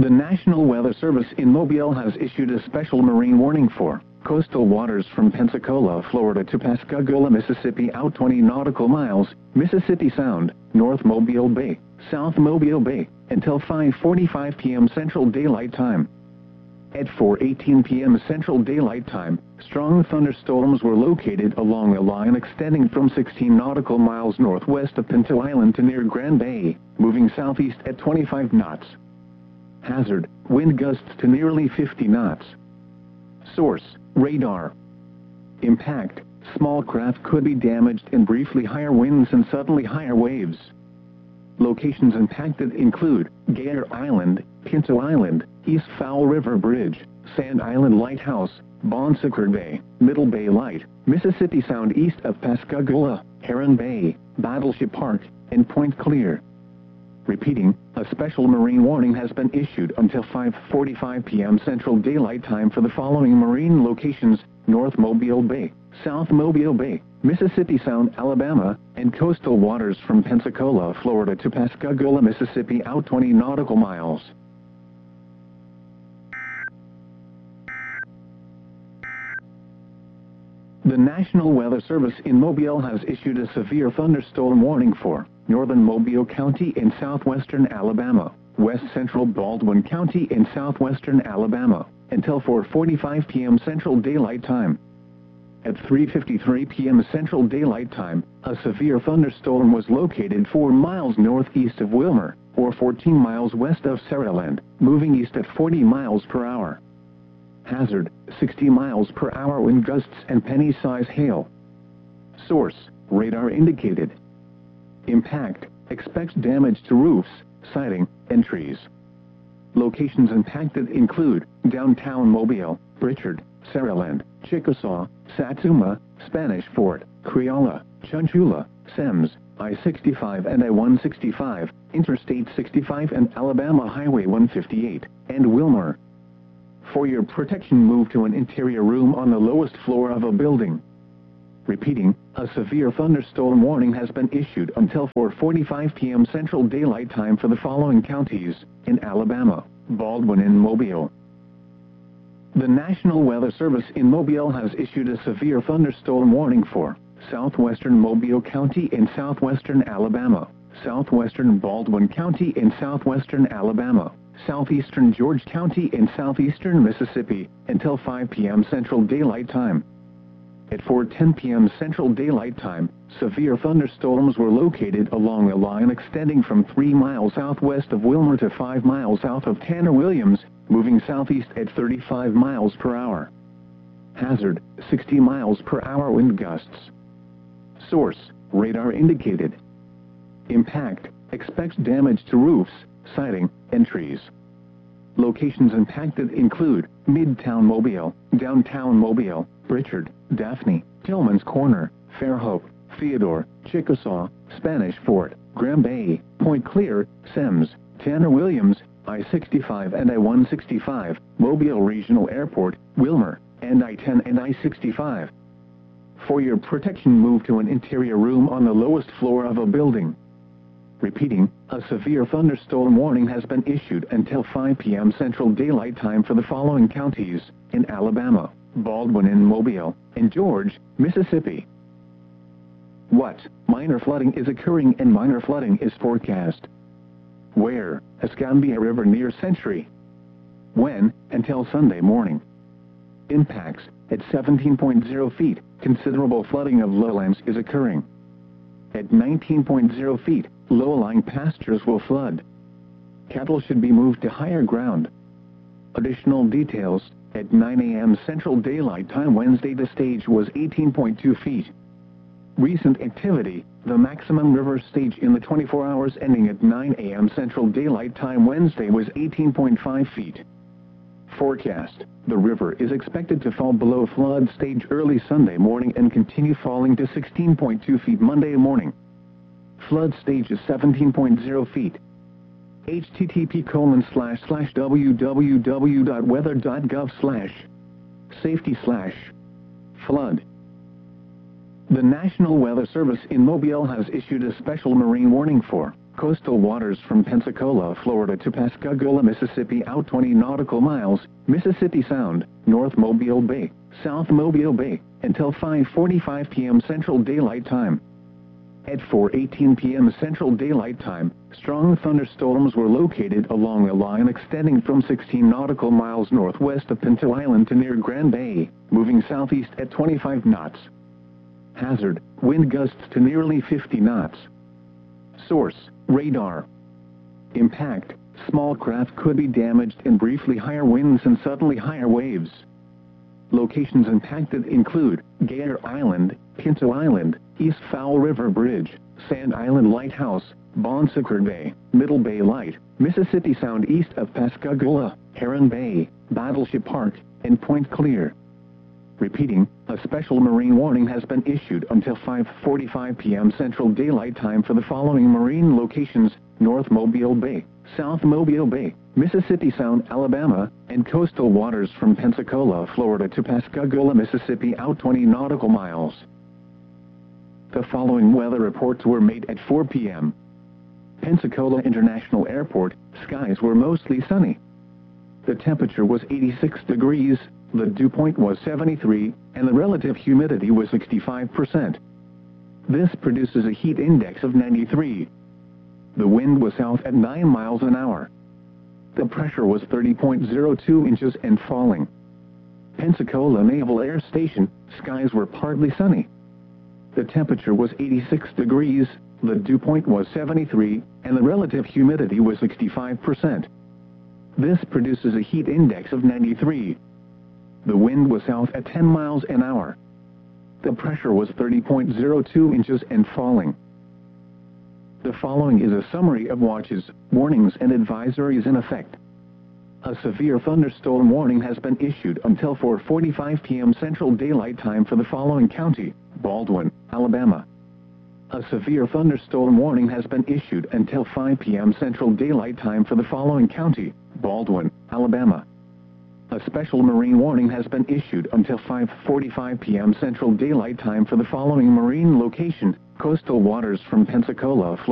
The National Weather Service in Mobile has issued a special marine warning for coastal waters from Pensacola, Florida to Pascagoula, Mississippi out 20 nautical miles, Mississippi Sound, North Mobile Bay, South Mobile Bay, until 5:45 p.m. Central Daylight Time. At 4:18 p.m. Central Daylight Time, strong thunderstorms were located along a line extending from 16 nautical miles northwest of Pinto Island to near Grand Bay, moving southeast at 25 knots. Hazard, wind gusts to nearly 50 knots. Source, radar. Impact, small craft could be damaged in briefly higher winds and suddenly higher waves. Locations impacted include Gare Island, Pinto Island, East Fowl River Bridge, Sand Island Lighthouse, Bon Secours Bay, Middle Bay Light, Mississippi Sound east of Pascagoula, Heron Bay, Battleship Park, and Point Clear. Repeating, a special marine warning has been issued until 5:45 p.m. Central Daylight Time for the following marine locations: North Mobile Bay, South Mobile Bay, Mississippi Sound, Alabama, and coastal waters from Pensacola, Florida to Pascagoula, Mississippi out 20 nautical miles. The National Weather Service in Mobile has issued a severe thunderstorm warning for northern Mobile County in southwestern Alabama, west central Baldwin County in southwestern Alabama, until 4:45 p.m. Central Daylight Time. At 3:53 p.m. Central Daylight Time, a severe thunderstorm was located 4 miles northeast of Wilmer, or 14 miles west of Saraland, moving east at 40 miles per hour. Hazard, 60 miles per hour wind gusts and penny-size hail. Source, radar indicated. Impact, expects damage to roofs, siding, and trees. Locations impacted include downtown Mobile, Pritchard, Saraland, Chickasaw, Satsuma, Spanish Fort, Creola, Chunchula, Semmes, I-65 and I-165, Interstate 65 and Alabama Highway 158, and Wilmer. For your protection, move to an interior room on the lowest floor of a building. Repeating, a severe thunderstorm warning has been issued until 4:45 p.m. Central Daylight Time for the following counties in Alabama: Baldwin and Mobile. The National Weather Service in Mobile has issued a severe thunderstorm warning for southwestern Mobile County in southwestern Alabama, southwestern Baldwin County in southwestern Alabama, southeastern George County in southeastern Mississippi, until 5 p.m. Central Daylight Time. At 4:10 p.m. Central Daylight Time, severe thunderstorms were located along a line extending from 3 miles southwest of Wilmer to 5 miles south of Tanner Williams, moving southeast at 35 miles per hour. Hazard, 60 miles per hour wind gusts. Source, radar indicated. Impact, expects damage to roofs, siding, and trees. Locations impacted include Midtown Mobile, Downtown Mobile, Pritchard, Daphne, Tillman's Corner, Fairhope, Theodore, Chickasaw, Spanish Fort, Grand Bay, Point Clear, Semmes, Tanner Williams, I-65 and I-165, Mobile Regional Airport, Wilmer, and I-10 and I-65. For your protection, move to an interior room on the lowest floor of a building. Repeating, a severe thunderstorm warning has been issued until 5 p.m. Central Daylight Time for the following counties in Alabama: Baldwin and Mobile, and George, Mississippi. What minor flooding is occurring and minor flooding is forecast? Where? Escambia River near Century. When? Until Sunday morning. Impacts: at 17.0 feet, considerable flooding of lowlands is occurring. At 19.0 feet, low-lying pastures will flood. Cattle should be moved to higher ground. Additional details: at 9 a.m. Central Daylight Time Wednesday, the stage was 18.2 feet. Recent activity: the maximum river stage in the 24 hours ending at 9 a.m. Central Daylight Time Wednesday was 18.5 feet. Forecast: the river is expected to fall below flood stage early Sunday morning and continue falling to 16.2 feet Monday morning. Flood stage is 17.0 feet. http://www.weather.gov/safety/flood. The National Weather Service in Mobile has issued a special marine warning for coastal waters from Pensacola, Florida to Pascagoula, Mississippi out 20 nautical miles, Mississippi Sound, North Mobile Bay, South Mobile Bay, until 5:45 p.m. Central Daylight Time. At 4:18 p.m. Central Daylight Time, strong thunderstorms were located along a line extending from 16 nautical miles northwest of Pinto Island to near Grand Bay, moving southeast at 25 knots. Hazard, wind gusts to nearly 50 knots. Source, radar. Impact, small craft could be damaged in briefly higher winds and suddenly higher waves. Locations impacted include Gare Island, Pinto Island, East Fowl River Bridge, Sand Island Lighthouse, Bon Secours Bay, Middle Bay Light, Mississippi Sound east of Pascagoula, Heron Bay, Battleship Park, and Point Clear. Repeating, a special marine warning has been issued until 5:45 p.m. Central Daylight Time for the following marine locations: North Mobile Bay, South Mobile Bay, Mississippi Sound, Alabama, and coastal waters from Pensacola, Florida to Pascagoula, Mississippi out 20 nautical miles. The following weather reports were made at 4 p.m. Pensacola International Airport, skies were mostly sunny. The temperature was 86 degrees, the dew point was 73, and the relative humidity was 65%. This produces a heat index of 93. The wind was south at 9 miles an hour. The pressure was 30.02 inches and falling. Pensacola Naval Air Station, skies were partly sunny. The temperature was 86 degrees, the dew point was 73, and the relative humidity was 65%. This produces a heat index of 93. The wind was south at 10 miles an hour. The pressure was 30.02 inches and falling. The following is a summary of watches, warnings and advisories in effect. A severe thunderstorm warning has been issued until 4:45 p.m. Central Daylight Time for the following county: Baldwin, Alabama. A severe thunderstorm warning has been issued until 5 p.m. Central Daylight Time for the following county: Baldwin, Alabama. A special marine warning has been issued until 5:45 p.m. Central Daylight Time for the following marine location: coastal waters from Pensacola, Florida.